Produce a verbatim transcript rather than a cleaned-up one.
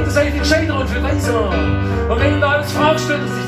seid Entscheider und Verweiser. Und wenn du da alles fragst, stellt